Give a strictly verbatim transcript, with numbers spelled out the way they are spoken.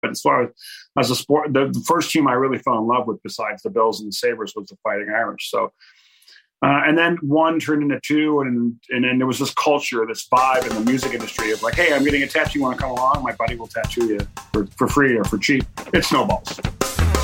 But as far as, as a sport, the, the first team I really fell in love with besides the Bills and the Sabres was the Fighting Irish. So, uh, and then one turned into two, and and then there was this culture, this vibe in the music industry of like, hey, I'm getting a tattoo. You want to come along? My buddy will tattoo you for, for free or for cheap. It snowballs.